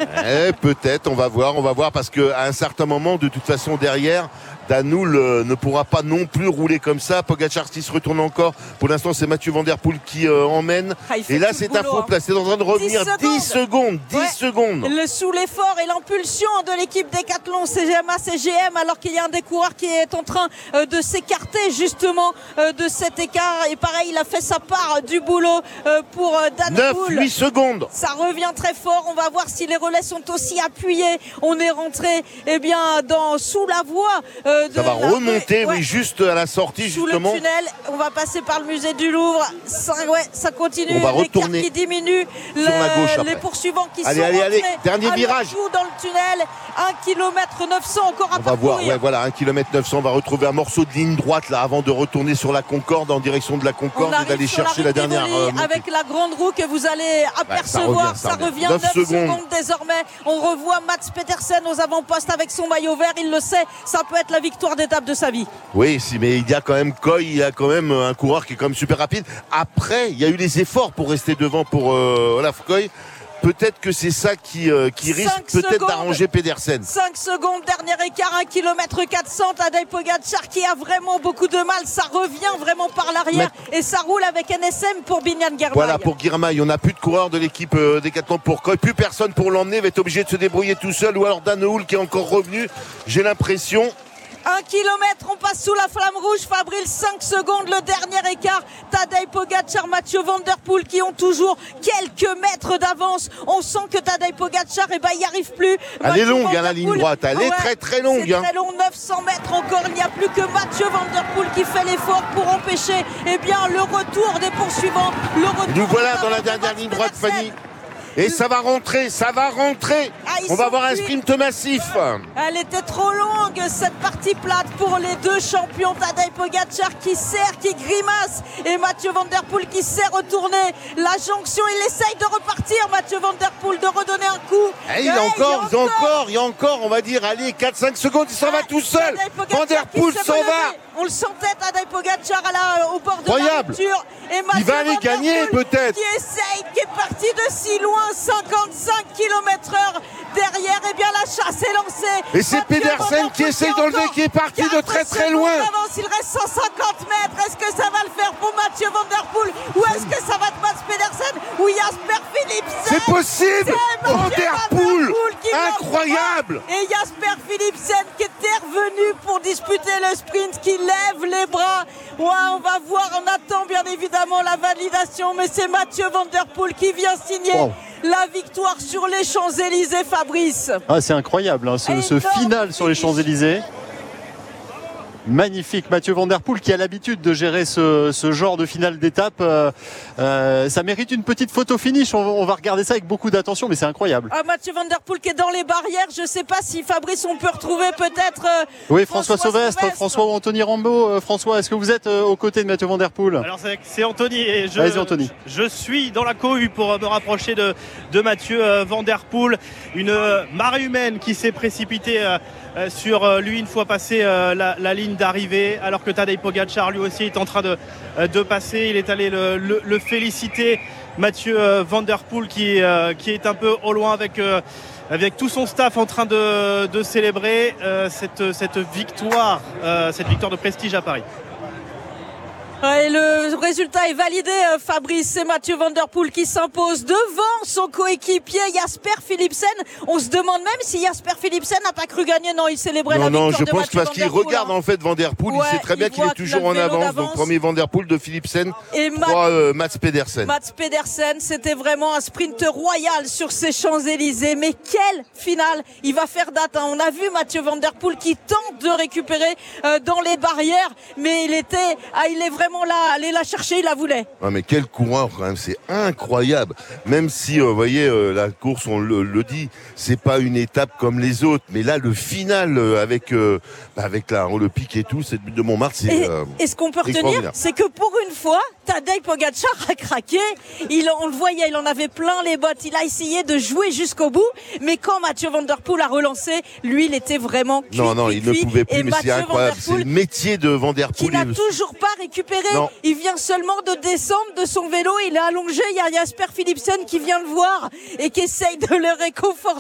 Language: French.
Peut-être, on va voir parce qu'à un certain moment, de toute façon, derrière, Danoul ne pourra pas non plus rouler comme ça. Pogačar qui se retourne encore. Pour l'instant, c'est Mathieu Van Der Poel qui emmène. Et là, c'est un faux plat. C'est en train de revenir. 10 secondes. Sous l'effort et l'impulsion de l'équipe Decathlon CGM, alors qu'il y a un des coureurs qui est en train de s'écarter justement de cet écart. Et pareil, il a fait sa part du boulot pour Danoul. 9-8 secondes. Ça revient très fort. On va voir si les relais sont aussi appuyés. On est rentré sous la voie. Ça va remonter, juste à la sortie, sous justement. Le tunnel, on va passer par le musée du Louvre. Ça continue. On va retourner qui diminue. Sur la gauche. Les poursuivants qui allez, sont allez, dernier virage. Dans le tunnel, 1 km 900 encore à parcourir. On va voir, 1 km 900. On va retrouver un morceau de ligne droite là, avant de retourner sur la Concorde, en direction de la Concorde, et d'aller chercher la dernière. Avec la grande roue que vous allez apercevoir, ça revient 9 secondes désormais. On revoit Mats Pedersen aux avant-postes avec son maillot vert. Il le sait, ça peut être la victoire d'étape de sa vie. Oui, mais il y a quand même Coy, il y a quand même un coureur qui est quand même super rapide. Après, il y a eu les efforts pour rester devant pour Olaf Koy. Peut-être que c'est ça qui risque peut-être d'arranger Pedersen. 5 secondes, dernier écart, 1 km 400. Tadej Pogačar qui a vraiment beaucoup de mal. Ça revient vraiment par l'arrière et ça roule avec NSM pour Biniam Girmay. Voilà, pour Girmay. On n'a plus de coureurs de l'équipe Decathlon pour Koy. Plus personne pour l'emmener. Il va être obligé de se débrouiller tout seul. Ou alors Danoul qui est encore revenu. J'ai l'impression. 1 kilomètre, on passe sous la flamme rouge. Fabrice, 5 secondes, le dernier écart. Tadej Pogačar, Mathieu Van Der Poel qui ont toujours quelques mètres d'avance. On sent que Tadej Pogačar, il n'y arrive plus. Elle est longue, la ligne droite. Elle est très très longue. C'est très long, 900 mètres encore. Il n'y a plus que Mathieu Van Der Poel qui fait l'effort pour empêcher le retour des poursuivants. Nous voilà dans la dernière ligne droite, Fanny. Et ça va rentrer. On va avoir un sprint massif. Elle était trop longue, cette partie plate pour les deux champions. Tadej Pogačar qui serre, qui grimace, et Mathieu Van Der Poel qui sait retourner la jonction. Il essaye de repartir, Mathieu Van Der Poel, de redonner un coup. Il y a encore, on va dire, allez, 4-5 secondes, il s'en va tout seul. Van Der Poel s'en va. On le sentait, Tadej Pogačar au bord de la voiture. Il va aller gagner peut-être. Qui est parti de si loin, 55 km/h. Derrière, la chasse est lancée. Et c'est Pedersen qui essaye d'enlever, qui est parti de très très loin. Il reste 150 mètres. Est-ce que ça va le faire pour Mathieu Van Der Poel, ou est-ce que ça va être Mats Pedersen ou Jasper Philipsen? C'est possible. Van Der Poel, incroyable. Et Jasper Philipsen qui était revenu pour disputer le sprint, qui lève les bras. On va voir, on attend bien évidemment la validation, mais c'est Mathieu Van Der Poel qui vient signer la victoire sur les Champs-Élysées, Fabrice. C'est incroyable, ce final sur les Champs-Élysées. Magnifique, Mathieu Van Der Poel qui a l'habitude de gérer ce genre de finale d'étape. Ça mérite une petite photo finish. On va regarder ça avec beaucoup d'attention, mais c'est incroyable. Mathieu Van Der Poel qui est dans les barrières. Je ne sais pas si Fabrice, on peut retrouver peut-être. Oui, François Sauvestre, François ou Anthony Rambaud. François, est-ce que vous êtes aux côtés de Mathieu Van Der Poel? Alors c'est Anthony et Vas-y, Anthony. Je suis dans la cohue pour me rapprocher de Mathieu Van Der Poel. Une marée humaine qui s'est précipitée sur lui une fois passé la ligne d'arrivée, alors que Tadej Pogačar lui aussi est en train de passer. Il est allé le féliciter, Mathieu Van Der Poel qui est un peu au loin avec tout son staff en train de célébrer cette victoire de prestige à Paris. Et le résultat est validé, Fabrice. C'est Mathieu Van Der Poel qui s'impose devant son coéquipier Jasper Philipsen. On se demande même si Jasper Philipsen n'a pas cru gagner. Non, il célébrait la victoire de Mathieu Van Der Poel. Non, je pense que parce qu'il regarde en fait Van Der Poel, il sait très bien qu'il est toujours en avance. Donc premier Van Der Poel de Philipsen, et Mats Pedersen. Mats Pedersen, c'était vraiment un sprint royal sur ces Champs-Élysées. Mais quelle finale! Il va faire date. On a vu Mathieu Van Der Poel qui tente de récupérer dans les barrières, mais il est vraiment là, aller la chercher, il la voulait. Mais quel coureur quand même, c'est incroyable. Même si, vous voyez, la course, on le dit, c'est pas une étape comme les autres. Mais là, le final avec le pic et tout, cette butte de Montmartre, c'est et ce qu'on peut retenir, c'est que pour une fois, Tadej Pogačar a craqué. On le voyait, il en avait plein les bottes. Il a essayé de jouer jusqu'au bout. Mais quand Mathieu Van Der Poel a relancé, lui, il était vraiment cuit. Non, il ne pouvait plus, mais c'est incroyable. C'est le métier de Van Der Poel. Il n'a toujours pas récupéré. Il vient seulement de descendre de son vélo. Il est allongé. Il y a Jasper Philipsen qui vient le voir et qui essaye de le réconforter.